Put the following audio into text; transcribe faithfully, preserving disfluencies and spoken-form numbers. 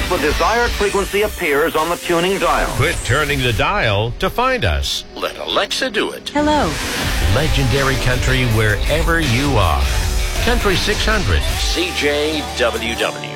the desired frequency appears on the tuning dial. Quit turning the dial to find us. Let Alexa do it. Hello. Legendary country wherever you are. Country six hundred. C J W W.